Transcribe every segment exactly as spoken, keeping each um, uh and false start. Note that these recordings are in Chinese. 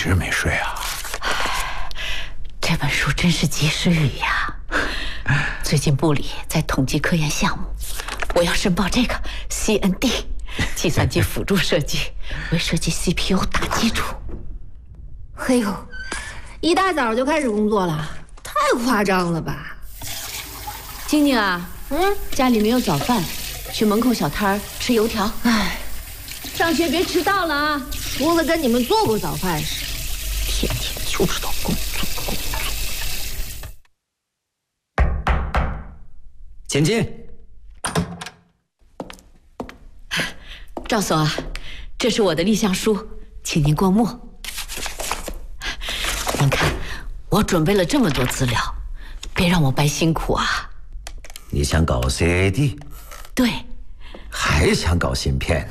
直没睡啊。 这本书真是及时雨呀！最近部里在统计科研项目，我要申报这个 C N D 计算机辅助设计，为设计 C P U 打基础。 嘿呦，一大早就开始工作了，太夸张了吧？ 晶晶啊，嗯，家里没有早饭，去门口小摊儿吃油条。 唉， 上学别迟到了啊！ 除了跟你们做过早饭时， 天天就知道工作工作。 请进。 赵总啊，这是我的立项书，请您过目。您看，我准备了这么多资料，别让我白辛苦啊。 你想搞 C A D？ 对。 还想搞芯片？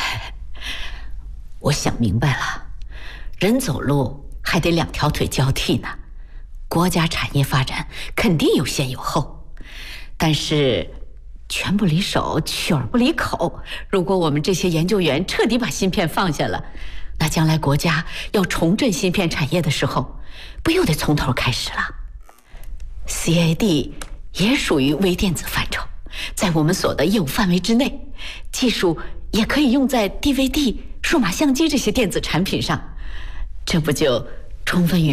我想明白了，人走路还得两条腿交替呢。国家产业发展肯定有先有后，但是拳不离手，曲儿不离口。如果我们这些研究员彻底把芯片放下了，那将来国家要重振芯片产业的时候，不又得从头开始了？ C A D 也属于微电子范畴，在我们所的业务范围之内，技术也可以用在 D V D、数码相机这些电子产品上，这不就充分与